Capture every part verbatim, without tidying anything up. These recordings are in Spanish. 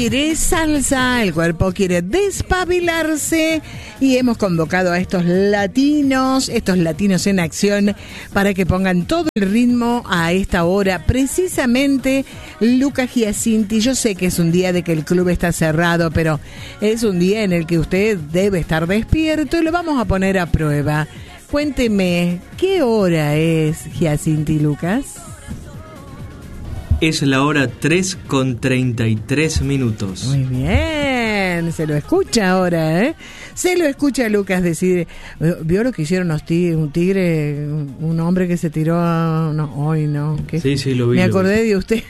quiere salsa, el cuerpo quiere despabilarse y hemos convocado a estos latinos, estos latinos en acción para que pongan todo el ritmo a esta hora. Precisamente Lucas Giacinti, yo sé que es un día de que el club está cerrado, pero es un día en el que usted debe estar despierto y lo vamos a poner a prueba. Cuénteme, ¿qué hora es, Giacinti Lucas? Es la hora tres con treinta y tres minutos. Muy bien, se lo escucha ahora, ¿eh? Se lo escucha a Lucas decir, ¿vio lo que hicieron los tigres? Un tigre, un hombre que se tiró a... No, hoy no. ¿Qué? Sí, sí, lo vi. Me acordé vi. de usted.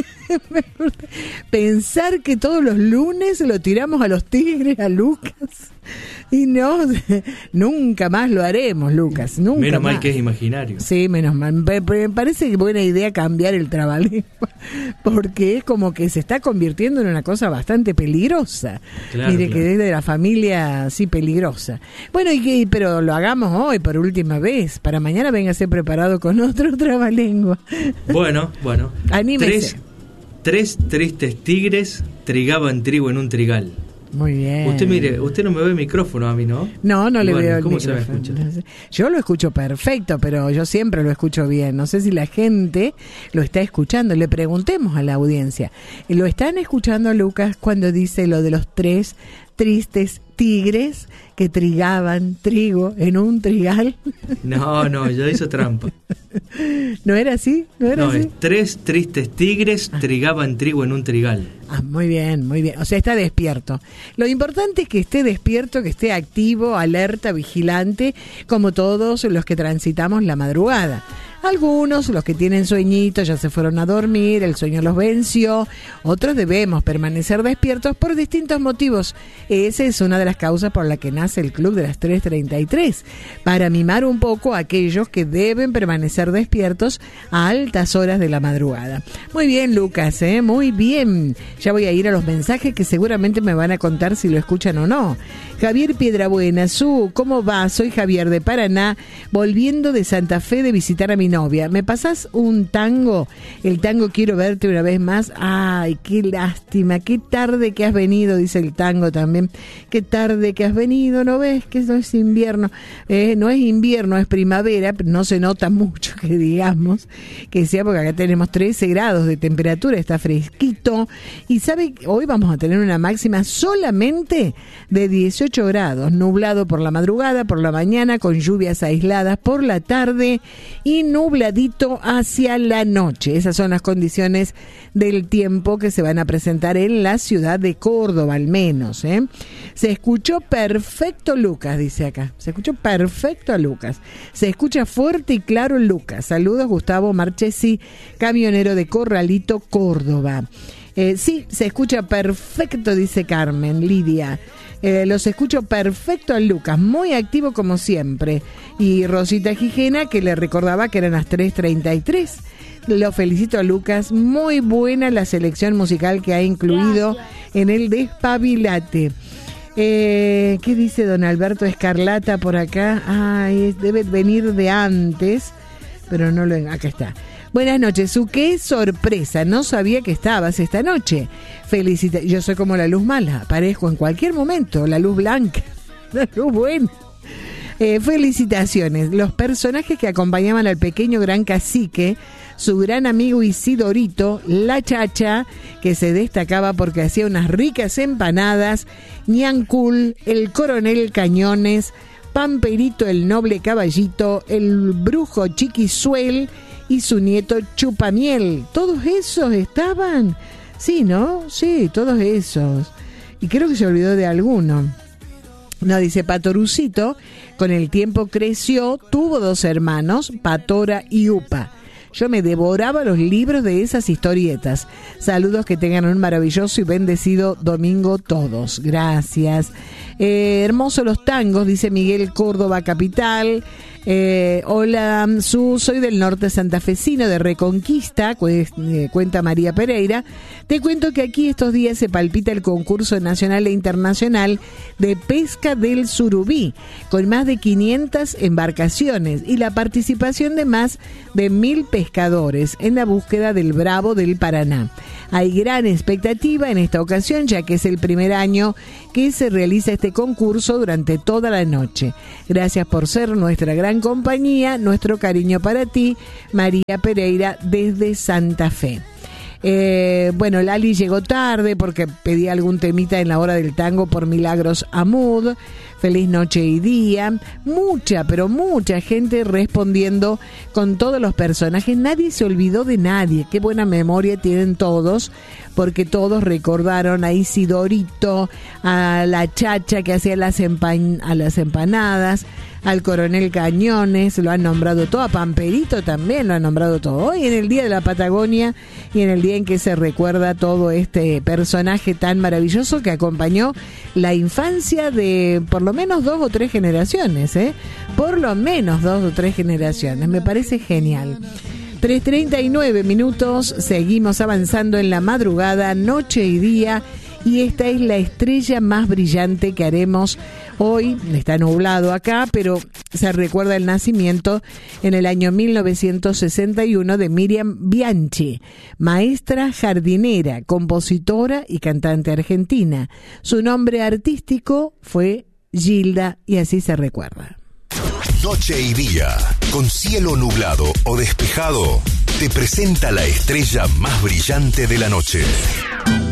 Pensar que todos los lunes lo tiramos a los tigres, a Lucas. Y no, nunca más lo haremos, Lucas. Nunca menos más. mal que es imaginario. Sí, menos mal. Me parece que buena idea cambiar el trabalengua, porque es como que se está convirtiendo en una cosa bastante peligrosa. Claro, Mire, claro. que es de la familia, sí, peligrosa. Bueno, y que, pero lo hagamos hoy por última vez. Para mañana véngase preparado con otro trabalengua. Bueno, bueno. Anímese. Tres, tres tristes tigres trigaban trigo en un trigal. Muy bien. Usted mire, usted no me ve el micrófono a mí, ¿no? No, no Y le bueno, veo el ¿cómo se va a micrófono. escuchar? Yo lo escucho perfecto, pero yo siempre lo escucho bien. No sé si la gente lo está escuchando. Le preguntemos a la audiencia. ¿Lo están escuchando, Lucas, cuando dice lo de los tres tristes tigres que trigaban trigo en un trigal? No, no, ya hizo trampa. ¿No era así? ¿No era No, así? es tres tristes tigres trigaban trigo en un trigal. Ah, muy bien, muy bien. O sea, está despierto. Lo importante es que esté despierto, que esté activo, alerta, vigilante, como todos los que transitamos la madrugada. Algunos, los que tienen sueñitos, ya se fueron a dormir, el sueño los venció. Otros debemos permanecer despiertos por distintos motivos. Esa es una de las causas por la que nace el Club de las tres treinta y tres, para mimar un poco a aquellos que deben permanecer despiertos a altas horas de la madrugada. Muy bien, Lucas, ¿eh? Muy bien. Ya voy a ir a los mensajes que seguramente me van a contar si lo escuchan o no. Javier Piedrabuena, Su, ¿cómo va? Soy Javier de Paraná, volviendo de Santa Fe de visitar a mi novia. ¿Me pasás un tango? El tango Quiero Verte Una Vez Más. Ay, qué lástima, qué tarde que has venido, dice el tango también. Qué tarde que has venido, ¿no ves? Que no es invierno. Eh, no es invierno, es primavera, pero no se nota mucho que digamos que sea, porque acá tenemos trece grados de temperatura, está fresquito. Y sabe, hoy vamos a tener una máxima solamente de dieciocho grados, nublado por la madrugada, por la mañana, con lluvias aisladas por la tarde y nubladito hacia la noche. Esas son las condiciones del tiempo que se van a presentar en la ciudad de Córdoba, al menos, ¿eh? Se escuchó perfecto, Lucas, dice acá. Se escuchó perfecto a Lucas. Se escucha fuerte y claro, Lucas. Saludos, Gustavo Marchesi, camionero de Corralito, Córdoba. Eh, sí, se escucha perfecto, dice Carmen, Lidia. Eh, los escucho perfecto a Lucas, muy activo como siempre. Y Rosita Gijena, que le recordaba que eran las tres treinta y tres. Lo felicito a Lucas, muy buena la selección musical que ha incluido en el Despabilate. Eh, ¿Qué dice don Alberto Escarlata por acá? Ay, debe venir de antes, pero no lo... Acá está. Buenas noches, Su, qué sorpresa, no sabía que estabas esta noche. Felicita, yo soy como la luz mala, aparezco en cualquier momento, la luz blanca, la luz buena. Eh, felicitaciones, los personajes que acompañaban al pequeño gran cacique, su gran amigo Isidorito, la Chacha, que se destacaba porque hacía unas ricas empanadas, Ñancul, el coronel Cañones, Pamperito el noble caballito, el brujo Chiquisuel y su nieto Chupamiel. ¿Todos esos estaban? Sí, ¿no? Sí, todos esos. Y creo que se olvidó de alguno. No, dice Patorucito, con el tiempo creció, tuvo dos hermanos, Patora y Upa. Yo me devoraba los libros de esas historietas. Saludos, que tengan un maravilloso y bendecido domingo todos. Gracias. Eh, hermosos los tangos, dice Miguel Córdoba Capital. Eh, hola, Su, soy del norte santafesino de Reconquista, cu- eh, cuenta María Pereira. Te cuento que aquí estos días se palpita el concurso nacional e internacional de pesca del surubí, con más de quinientas embarcaciones y la participación de más de mil pescadores en la búsqueda del bravo del Paraná. Hay gran expectativa en esta ocasión, ya que es el primer año que se realiza este concurso durante toda la noche. Gracias por ser nuestra gran compañía, nuestro cariño para ti, María Pereira desde Santa Fe. Eh, bueno, Lali llegó tarde porque pedía algún temita en la hora del tango por Milagros Amud. Feliz noche y día. Mucha, pero mucha gente respondiendo con todos los personajes. Nadie se olvidó de nadie. Qué buena memoria tienen todos, porque todos recordaron a Isidorito, a la Chacha que hacía las, empa- a las empanadas, al Coronel Cañones, lo han nombrado todo, a Pamperito también lo han nombrado todo. Hoy en el Día de la Patagonia y en el día en que se recuerda todo este personaje tan maravilloso que acompañó la infancia de por lo menos dos o tres generaciones, ¿eh? Por lo menos dos o tres generaciones, me parece genial. tres treinta y nueve minutos, seguimos avanzando en la madrugada, noche y día, y esta es la estrella más brillante que haremos hoy. Está nublado acá, pero se recuerda el nacimiento en el año mil novecientos sesenta y uno de Miriam Bianchi, maestra jardinera, compositora y cantante argentina. Su nombre artístico fue Gilda y así se recuerda. Noche y día, con cielo nublado o despejado, te presenta la estrella más brillante de la noche.